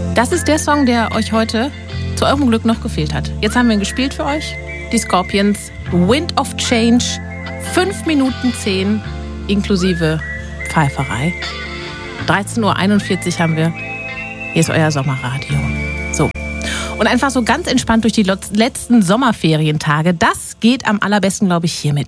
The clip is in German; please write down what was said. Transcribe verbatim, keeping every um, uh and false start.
Das ist der Song, der euch heute zu eurem Glück noch gefehlt hat. Jetzt haben wir ihn gespielt für euch. Die Scorpions, Wind of Change, fünf Minuten zehn, inklusive Pfeiferei. dreizehn Uhr einundvierzig haben wir. Hier ist euer Sommerradio. So. Und einfach so ganz entspannt durch die letzten Sommerferientage. Das geht am allerbesten, glaube ich, hiermit.